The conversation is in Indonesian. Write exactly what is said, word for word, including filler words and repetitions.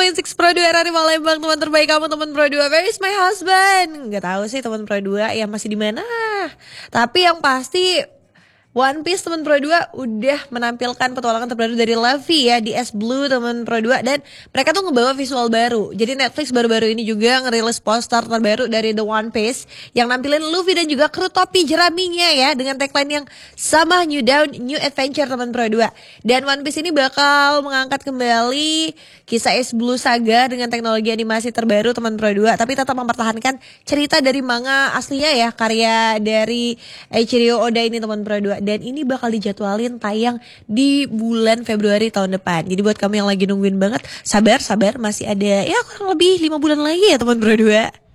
point six Pro dua R R I Palembang, teman terbaik kamu, teman Pro dua. Where is my husband? Gak tahu sih teman Pro dua yang masih di mana. Tapi yang pasti One Piece teman Pro dua udah menampilkan petualangan terbaru dari Luffy ya di Ice Blue teman Pro dua, dan mereka tuh ngebawa visual baru. Jadi Netflix baru-baru ini juga ngerilis poster terbaru dari The One Piece yang nampilin Luffy dan juga kru topi jeraminya ya, dengan tagline yang sama, New Dawn, New Adventure teman Pro dua. Dan One Piece ini bakal mengangkat kembali kisah Ice Blue Saga dengan teknologi animasi terbaru teman Pro dua, tapi tetap mempertahankan cerita dari manga aslinya ya, karya dari Eiichiro Oda ini teman Pro dua. Dan ini bakal dijadwalin tayang di bulan Februari tahun depan. Jadi buat kamu yang lagi nungguin banget, sabar, sabar, masih ada ya kurang lebih lima bulan lagi ya teman Pro dua.